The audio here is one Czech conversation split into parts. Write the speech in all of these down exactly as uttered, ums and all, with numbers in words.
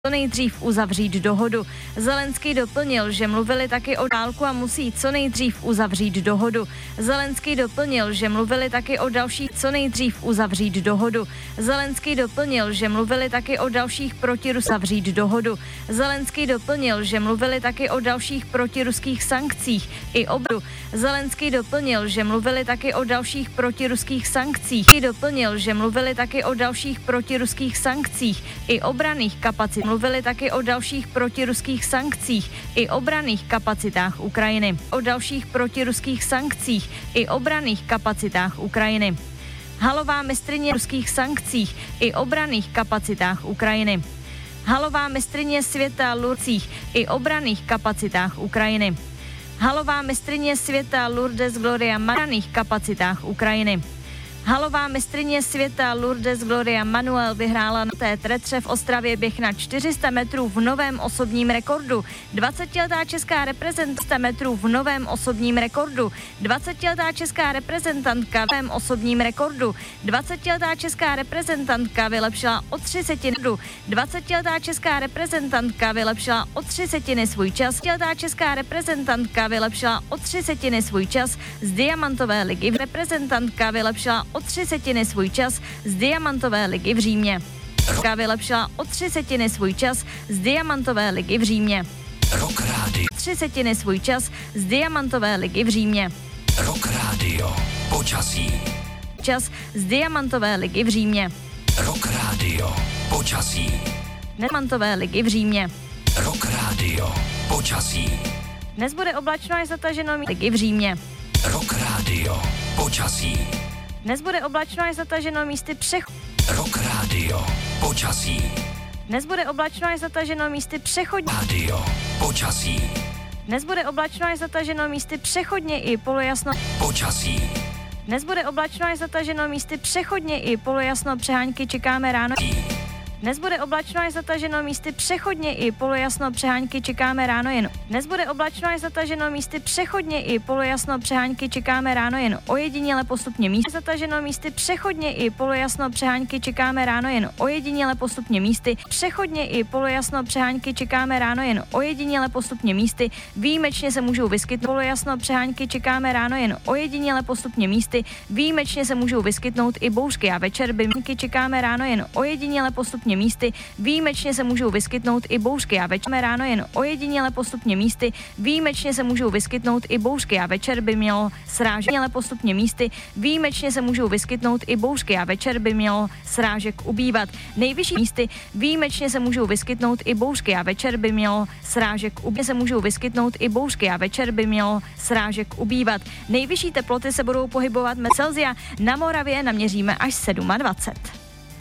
co nejdřív uzavřít dohodu. Zelenský doplnil, že mluvili taky o dálku a musí co nejdřív uzavřít dohodu. Zelenský doplnil, že mluvili taky o dalších co nejdřív uzavřít dohodu. Zelenský doplnil, že mluvili taky o dalších protirus zavřít dohodu. Zelenský doplnil, že mluvili taky o dalších protiruských sankcích i obru. Zelenský doplnil, že mluvili taky o dalších protiruských sankcích. I doplnil, že mluvili taky o dalších protiruských sankcích i obranných kapacitách. Mluvili taky o dalších protiruských sankcích i obranných kapacitách Ukrajiny. O dalších protiruských sankcích i obranných kapacitách Ukrajiny. Halová mistryně ruských sankcích i obranných kapacitách Ukrajiny. Halová mistryně světa Lurcích i obranných kapacitách Ukrajiny. Halová mistryně světa Lourdes Gloria v obranných kapacitách Ukrajiny. Halová mistryně světa Lourdes Gloria Manuel vyhrála na té tretře v Ostravě běh na čtyři sta metrů v novém osobním rekordu. dvacetiletá česká reprezentantka metrů v novém osobním rekordu. dvacetiletá česká reprezentantka v novém osobním rekordu. dvacetiletá česká reprezentantka vylepšila o tři setiny. dvacetiletá česká reprezentantka vylepšila o tři setiny svůj čas. dvacetiletá česká reprezentantka vylepšila o tři setiny svůj čas z diamantové ligy. Reprezentantka vylepšila o tři setiny svůj čas z diamantové ligy v Římě. Vylepšila o tři setiny svůj čas z diamantové ligy v Římě. Rock Radio. Tři setiny svůj čas z diamantové ligy v Římě. Rock Radio. Počasí. Čas z diamantové ligy v Římě. Rock Radio. Počasí. Diamantové ligy v Římě. Rock Radio. Počasí. Dnes bude oblačno až zataženo ligy v Římě. Rock Radio. Počasí. Dnes bude oblačno až zataženo místy přechod. Rock Radio. Počasí. Dnes bude oblačno až zataženo místy přechodně. Radio. Počasí. Dnes bude oblačno až zataženo místy přechodně i polojasno. Počasí. Dnes bude oblačno až zataženo místy přechodně i polojasno, přehánky čekáme ráno. Dnes bude oblačno až zataženo místy přechodně i polojasno, přehánky čekáme ráno jen. Dnes bude oblačno až zataženo místy přechodně i polojasno, přehánky čekáme ráno jen ojediněle postupně místy. Zataženo místy přechodně i polojasno, přehánky čekáme ráno jen ojediněle postupně místy. Přechodně i polojasno, přehánky čekáme ráno jen ojediněle postupně místy. Výjimečně se můžou vyskytnout polojasno, přehánky čekáme ráno jen ojediněle postupně místy. Výjimečně se můžou vyskytnout i bouřky a večer by čekáme ráno jen ojediněle postupně místy. Výjimečně se můžou vyskytnout i bouřky a večer ráno jen ojediněle postupně místy. Výjimečně se můžou vyskytnout i bouřky a večer by mělo srážek postupně místy. Výjimečně se můžou vyskytnout i bouřky a večer by mělo srážek ubývat. Nejvyšší místy výjimečně se můžou vyskytnout i bouřky a večer by mělo srážek ubývat. Se můžou vyskytnout i bouřky a večer by mělo srážek ubývat. Nejvyšší teploty se budou pohybovat med Celsia. Na Moravě naměříme až dvacet sedm.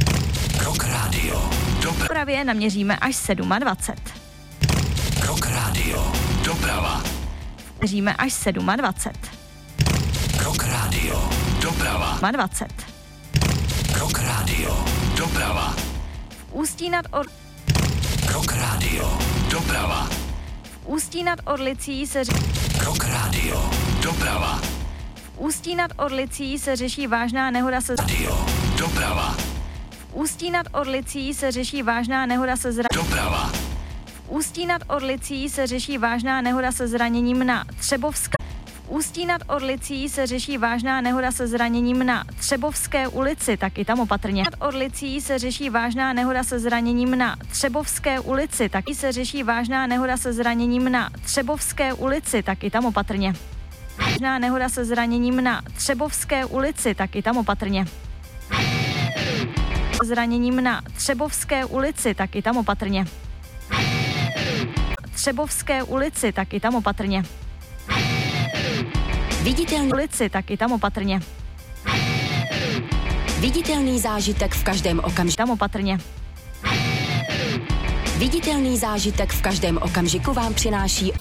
Rock Radio. Dobra. Dopravě naměříme až dvacet sedm. Rock Radio. Doprava. Měříme až dvacet sedm. Rock Radio. Doprava. dvacet. Rock Radio. Doprava. Ústí nad Or... Rock Radio. Doprava. Ústí nad Orlicí se ř... Rock Radio. Doprava. Ústí nad Orlicí se řeší vážná nehoda se... Radio. Doprava. Ústí nad Orlicí se řeší vážná nehoda se zra... Doprava. Ústí nad Orlicí se řeší vážná nehoda se zraněním na Třebovské. Ústí nad Orlicí se řeší vážná nehoda se zraněním na Třebovské ulici, tak i tam opatrně. Nad Orlicí se řeší vážná nehoda se zraněním na Třebovské ulici, tak i se řeší vážná nehoda se zraněním na Třebovské ulici, tak i tam opatrně. Vážná nehoda se zraněním na Třebovské ulici, tak i tam opatrně. Zraněním na Třebovské ulici, tak i tam opatrně. Třebovské ulici, tak i tam opatrně. Viditelný Ulici, tak i tam opatrně. Viditelný zážitek v každém okamžiku. Tam opatrně. Viditelný zážitek v každém okamžiku vám přináší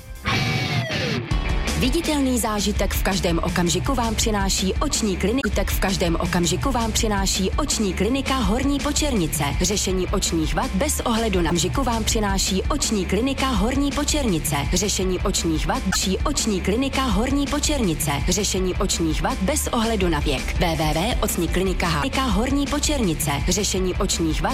Viditelný zážitek v každém okamžiku vám přináší oční klinika. V každém okamžiku vám přináší oční klinika Horní Počernice. Řešení očních vad bez ohledu na okamžiku vám přináší oční klinika Horní Počernice. Řešení očních vad ší oční klinika Horní Počernice. Řešení očních vad bez ohledu na věk. w w w tečka oční klinika Horní Počernice. Řešení očních vad